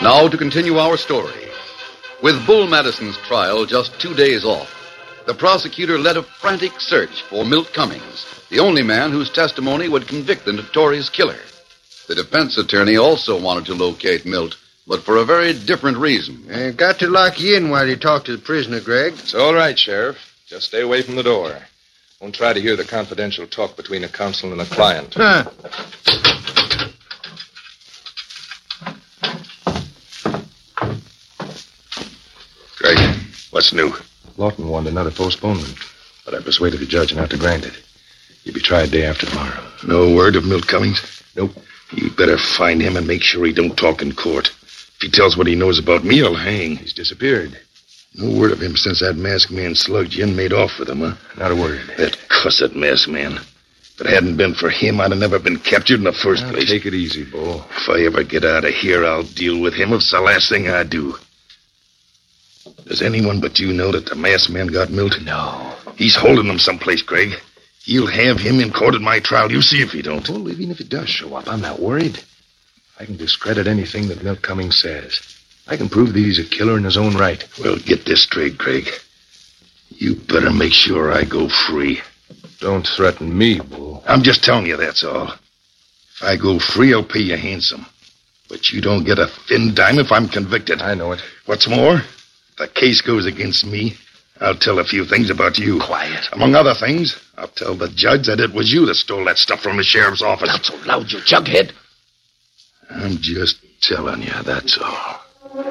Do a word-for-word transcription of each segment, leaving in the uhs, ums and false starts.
Now to continue our story. With Bull Madison's trial just two days off, the prosecutor led a frantic search for Milt Cummings, the only man whose testimony would convict the notorious killer. The defense attorney also wanted to locate Milt, but for a very different reason. Uh, got to lock you in while you talk to the prisoner, Greg. It's all right, Sheriff. Just stay away from the door. Won't try to hear the confidential talk between a counsel and a client. Huh. Greg, what's new? Lawton wanted another postponement, but I persuaded the judge not to grant it. He'll be tried day after tomorrow. No word of Milt Cummings? Nope. You better find him and make sure he don't talk in court. If he tells what he knows about me, I'll hang. He's disappeared. No word of him since that masked man slugged you and made off with him, huh? Not a word. That cussed masked man. If it hadn't been for him, I'd have never been captured in the first Now, place. take it easy, Bull. If I ever get out of here, I'll deal with him. It's the last thing I do. Does anyone but you know that the masked man got Milt? No. He's holding him someplace, Greg. You'll have him in court at my trial. You see if he don't. Well, even if he does show up, I'm not worried. I can discredit anything that Milt Cummings says. I can prove that he's a killer in his own right. Well, get this straight, Greg. You better make sure I go free. Don't threaten me, Bull. I'm just telling you, that's all. If I go free, I'll pay you handsome. But you don't get a thin dime if I'm convicted. I know it. What's more, if the case goes against me, I'll tell a few things about you. Quiet. Among other things, I'll tell the judge that it was you that stole that stuff from the sheriff's office. Not so loud, you jughead. I'm just telling you, that's all.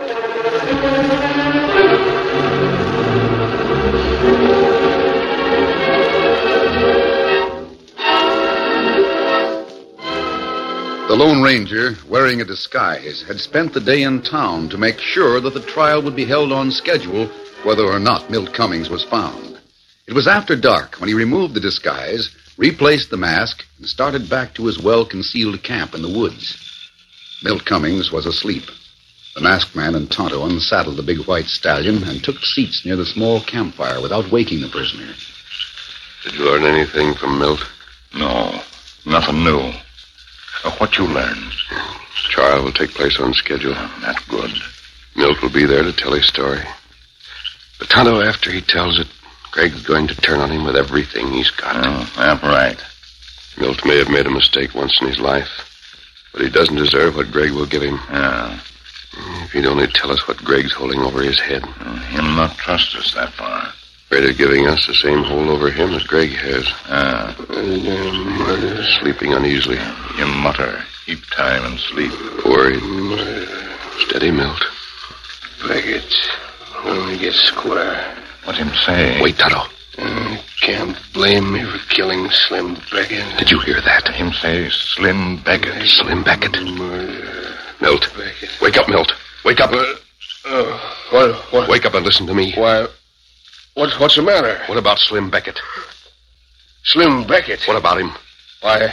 The Lone Ranger, wearing a disguise, had spent the day in town to make sure that the trial would be held on schedule, whether or not Milt Cummings was found. It was after dark when he removed the disguise, replaced the mask, and started back to his well-concealed camp in the woods. Milt Cummings was asleep. The masked man and Tonto unsaddled the big white stallion and took seats near the small campfire without waking the prisoner. Did you learn anything from Milt? No, nothing new. Uh, what you learned? The trial will take place on schedule. That's good. Milt will be there to tell his story. But Tonto, after he tells it, Greg's going to turn on him with everything he's got. Oh, that's right. Milt may have made a mistake once in his life, but he doesn't deserve what Greg will give him. Yeah. If he'd only tell us what Greg's holding over his head. Uh, he'll not trust us that far. Afraid of giving us the same hold over him as Greg has. Ah. Uh, sleeping uneasily. You mutter. Keep time and sleep. Worried. Steady, Milt. Beckett, when we get square. What him say? Wait, Tonto. Uh, can't blame me for killing Slim Beckett. Did you hear that? Him say Slim Beckett. Slim Beckett. Murder. Milt. Beckett. Wake up, Milt. Wake up. Uh, uh, what, what? Wake up and listen to me. Why, what, what's the matter? What about Slim Beckett? Slim Beckett? What about him? Why,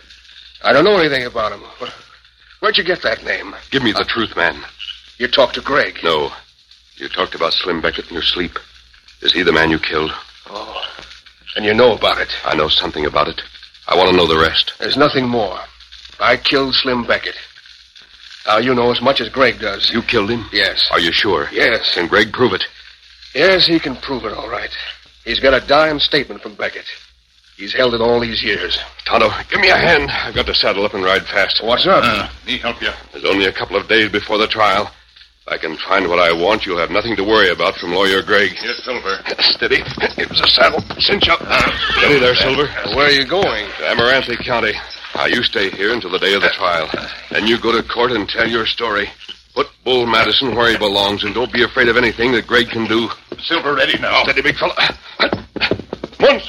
I don't know anything about him. Where'd you get that name? Give me the uh, truth, man. You talked to Greg? No. You talked about Slim Beckett in your sleep. Is he the man you killed? Oh, and you know about it? I know something about it. I want to know the rest. There's nothing more. I killed Slim Beckett. Now, you know as much as Greg does. You killed him? Yes. Are you sure? Yes. Can Greg prove it? Yes, he can prove it, all right. He's got a dime statement from Beckett. He's held it all these years. Tonto, give me a hand. I've got to saddle up and ride fast. What's up? Uh, me help you. There's only a couple of days before the trial. If I can find what I want, you'll have nothing to worry about from Lawyer Greg. Here's Silver. Steady. Give us a saddle. Cinch up. Uh, Steady there, Silver. Where are you going? To Amaranth County. Now, you stay here until the day of the trial. Then you go to court and tell your story. Put Bull Madison where he belongs, and don't be afraid of anything that Greg can do. Silver ready now. Steady, big fella. Once.